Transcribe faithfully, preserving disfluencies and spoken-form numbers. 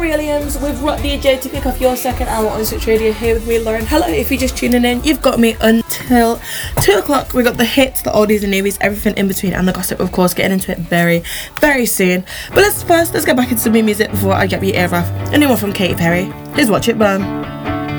Aurelians with Rock D J to kick off your second hour on Switch Radio here with me, Lauren. Hello, if you're just tuning in, you've got me until two o'clock. We got the hits, the oldies and newbies, everything in between, and the gossip, of course, getting into it very, very soon. But let's first, let's get back into some new music before I get my ear off. A new one from Katy Perry. Here's Watch It Burn.